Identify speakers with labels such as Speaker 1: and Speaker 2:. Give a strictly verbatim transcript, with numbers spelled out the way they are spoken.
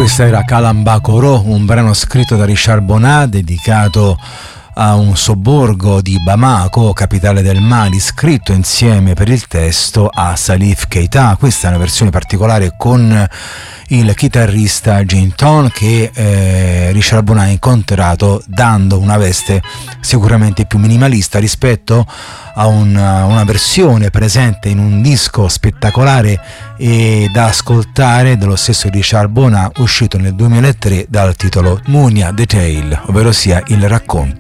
Speaker 1: Questa era Kalambakoro, un brano scritto da Richard Bonnat dedicato a un sobborgo di Bamako, capitale del Mali, scritto insieme per il testo a Salif Keita. Questa è una versione particolare con il chitarrista Jinton che eh, Richard Bonnat ha incontrato dando una veste sicuramente più minimalista rispetto a una, una versione presente in un disco spettacolare e da ascoltare dello stesso Richard Bonnat, uscito nel duemilatré dal titolo Munia the Tale, ovvero sia il racconto.